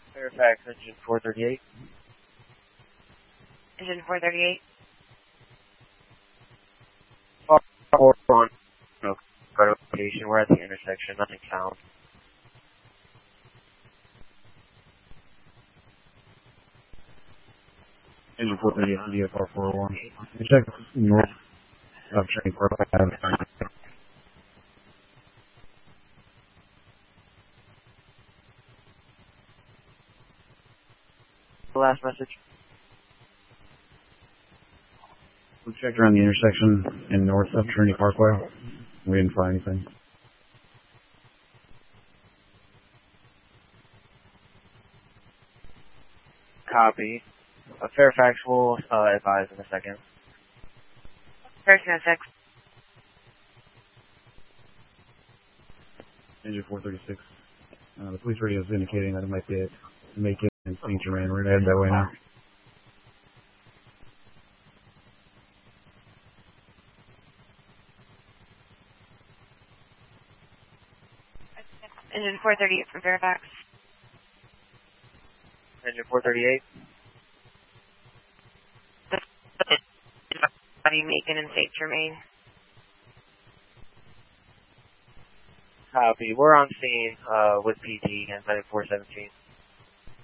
Fairfax, engine 438. Engine 438. Far on. No, location. We're at the intersection. Nothing found. Engine 438 on DFR 401. Check north of Train Park Ave. The last message. We checked around the intersection in north of Trinity Parkway. We didn't find anything. Copy. Fairfax will advise in a second. 1306. Engine 436. The police radio is indicating that it might be at Macon and St. Germain. We're going to head that way now. Engine 438 for Fairfax. Engine 438. Macon and St. Germain. Copy. We're on scene with PT and 417.